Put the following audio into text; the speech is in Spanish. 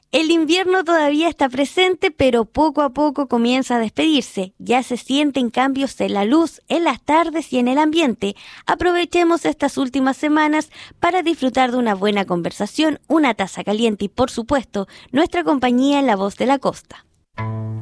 El invierno todavía está presente, pero poco a poco comienza a despedirse. Ya se sienten cambios en la luz, en las tardes y en el ambiente. Aprovechemos estas últimas semanas para disfrutar de una buena conversación, una taza caliente y, por supuesto, nuestra compañía en La Voz de la Costa.